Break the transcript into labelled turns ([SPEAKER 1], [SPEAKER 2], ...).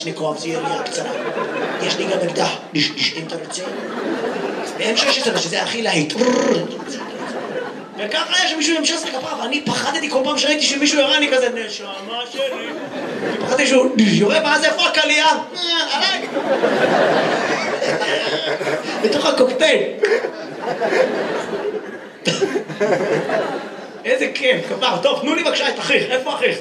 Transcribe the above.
[SPEAKER 1] נקרוב, זה ירייה קצרה. יש לי גם אקדח, אם אתה רוצה. ו-M16, שזה הכי להיט. וככה יש מישהו עם M16 כפה, ואני פחדתי כל פעם שראיתי שמישהו יורה, אני כזה, נשמה שלי. פחדתי שהוא יורה, ואז איפה הקלייה? עליי. בתוך הקוקטייל. איזה כיף, כפר. טוב, תנו לי בבקשה את אחיך. איפה אחיך?